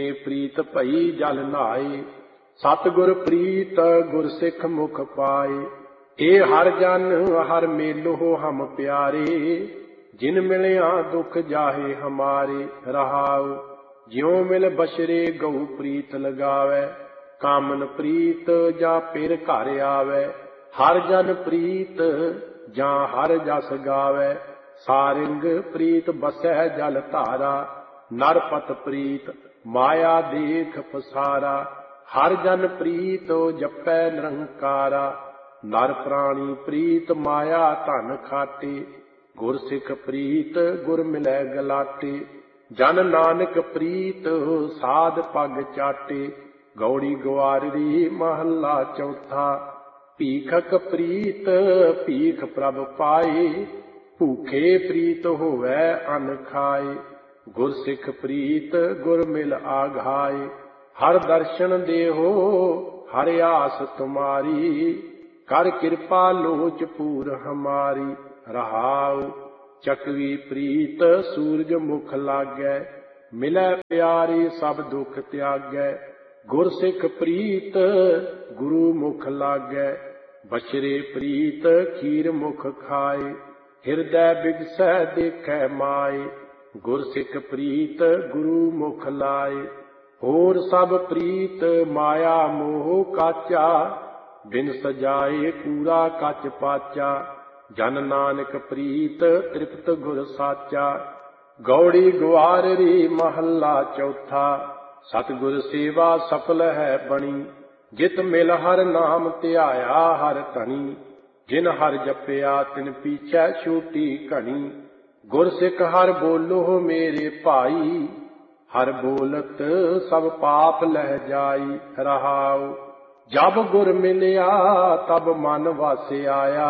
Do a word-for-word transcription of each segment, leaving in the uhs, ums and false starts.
तिने प्रीत भई जल नहाए। सतगुर प्रीत गुर सिख मुख पाए। ए हर जन हर मेलो हम प्यारे, जिन मिलिया दुख जाहे हमारे। रहाउ ज्यों मिल बशरे गऊ प्रीत लगावे, कामन प्रीत जा पिर घर आवे। हर जन प्रीत जा हर जस गावे, सारिंग प्रीत बसै जल धारा। नरपत प्रीत माया देख पसारा, हर जन प्रीत जपै निरंकारा। नर प्राणी प्रीत माया धन खाटे, गुर सिख प्रीत गुर मिलै गलाटे। जन नानक प्रीत साध पग चाटे, गौड़ी ग्वाररी महला चौथा। भीखक प्रीत भीख प्रभ पाए, भूखे प्रीत होवै अन्न खाए। गुर सिख प्रीत गुर मिल आघाए, हर दर्शन देहो हर आस तुम्हारी। कर कृपा लोच पूर हमारी। रहाउ चकवी प्रीत सूरज मुख लागै, मिलै प्यारी सब दुख त्यागै। गुर सिख प्रीत गुरु मुख लागै, बशरे प्रीत खीर मुख खाए। हिरदै बिगसै देखै माए, गुर सिख प्रीत गुरु मुख लाए। होर सब प्रीत माया मोह काचा, बिन सजाए कूड़ा कच पाचा। जन नानक प्रीत तृप्त गुर साचा, गौड़ी ग्वाररी महला चौथा। सतगुर सेवा सफल है बनी, जित मिल हर नाम ध्याया हर धनी। जिन हर जपया तिन पीछै छूटी घनी, गुर सिख हर बोलो मेरे भाई। हर बोलत सब पाप लह जाई। रहाउ जब गुर मिलिया तब मन वासे आया,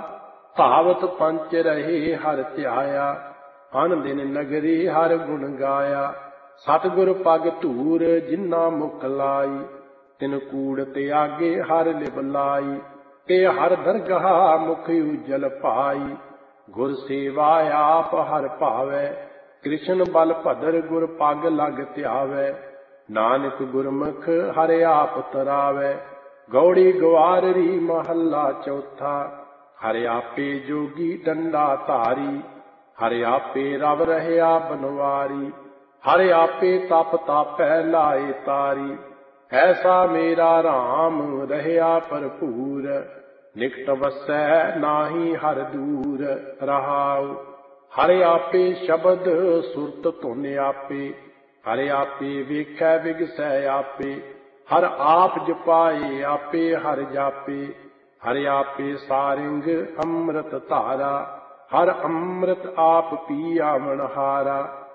भावत पंच रहे हर ध्याया। अन दिन नगरी हर गुण गाया, सतगुर पग धूर जिन्ना मुख लाई। तिन कूड़ त्यागे हर लिब लाई, ते हर दरगाह मुख उजल पाई। गुर सेवा आप हर भावै, कृष्ण बल भदर गुर पग लग ध्यावै। नानक गुरमुख हर आप तरावै, गौड़ी ग्वाररी महला चौथा। हर आपे जोगी डंडा धारी, हर आपे रव रहया बनवारी। हर आपे तप तापै लाए तारी, ऐसा मेरा राम रहया भरपूर। निकट वसै नाहि हर दूर। रहाउ हर आपे शब्द सुरत धुन आपे, हर आपे वेखै विगसै आपे। हर आप जपाए आपे हर जापे, हर आपे सारिंग अमृत धारा। हर अमृत आप पिया मनहारा।